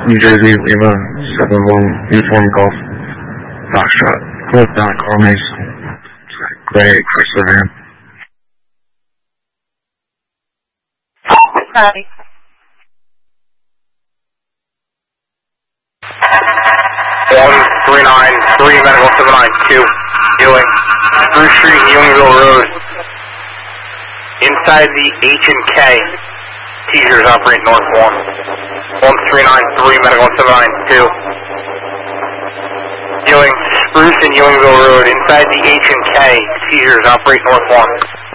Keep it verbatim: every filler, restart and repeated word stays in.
New Jersey, Lima, seven one, uniform golf, Foxtrot, close down, Carl Mason, Greg, Chrysler Van. Hi. one three nine three Medical seven nine two, Ewing, Spruce Street, Ewingville Road. Inside the H and K, teasers operate north one. one three nine three Medical seven nine two. Ewing, Spruce and Ewingville Road. Inside the H and K, teasers operate north one.